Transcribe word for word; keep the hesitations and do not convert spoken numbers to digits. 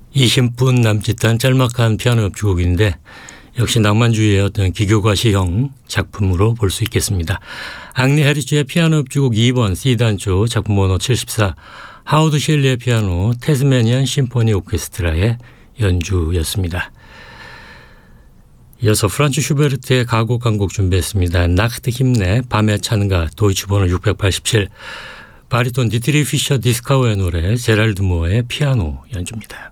이십 분 남짓한 짤막한 피아노 협주곡인데 역시 낭만주의의 어떤 기교과시형 작품으로 볼 수 있겠습니다. 앙리 해리츠의 피아노 협주곡 이 번 C단조 작품 번호 칠십사, 하워드 셸리의 피아노 태스메니안 심포니 오케스트라의 연주였습니다. 이어서 프란츠 슈베르트의 가곡 한 곡 준비했습니다. 나크트 힘내, 밤의 찬가, 도이치 번호 육백팔십칠, 바리톤 디트리 피셔 디스카우의 노래, 제랄드 무어의 피아노 연주입니다.